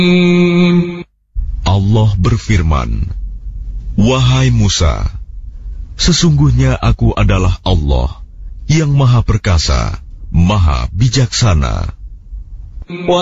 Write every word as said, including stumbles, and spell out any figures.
Allah berfirman, "Wahai Musa, sesungguhnya aku adalah Allah yang Maha Perkasa, Maha Bijaksana."